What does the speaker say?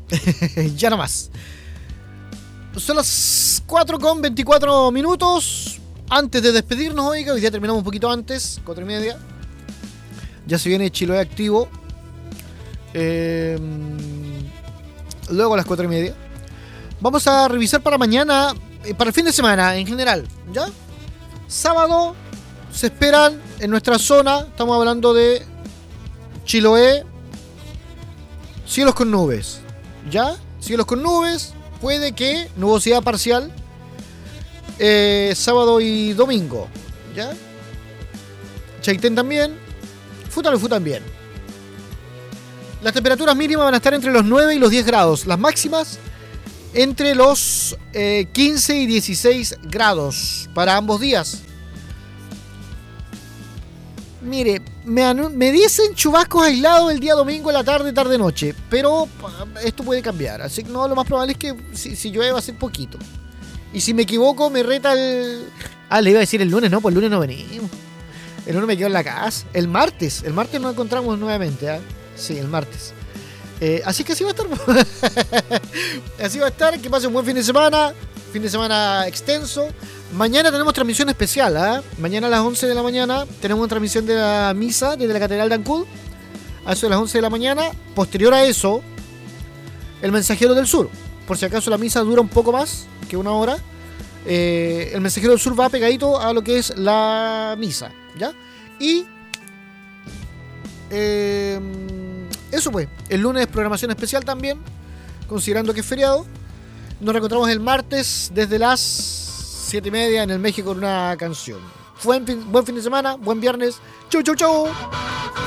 Ya no más. Son las 4:24. Antes de despedirnos, oiga, hoy día terminamos un poquito antes, 4:30. Ya se viene Chiloé activo. Luego a las 4:30. Vamos a revisar para mañana, para el fin de semana en general, ¿ya? Sábado se esperan en nuestra zona, estamos hablando de Chiloé, cielos con nubes, ¿ya? Cielos con nubes, puede que nubosidad parcial sábado y domingo, ¿ya? Chaitén también, Futalo también. Las temperaturas mínimas van a estar entre los 9 y los 10 grados, las máximas entre los 15 y 16 grados para ambos días. Mire, me dicen chubascos aislados el día domingo en la tarde-noche, pero esto puede cambiar. Así que no, lo más probable es que si llueve va a ser poquito. Y si me equivoco, me reta el... le iba a decir el lunes, no, pues el lunes no venimos. El lunes me quedo en la casa. El martes nos encontramos nuevamente, ¿eh? Sí, el martes. Así que así va a estar. Así va a estar. Que pase un buen fin de semana. Fin de semana extenso. Mañana tenemos transmisión especial, ¿eh? Mañana a las 11 de la mañana tenemos una transmisión de la misa desde la Catedral de Ancud. A eso de las 11 de la mañana. Posterior a eso, el Mensajero del Sur. Por si acaso la misa dura un poco más que una hora. El Mensajero del Sur va pegadito a lo que es la misa, ¿ya? Y... eso pues, el lunes programación especial también, considerando que es feriado. Nos reencontramos el martes desde las 7:30 en el México con una canción. Buen fin de semana, buen viernes. Chau, chau, chau.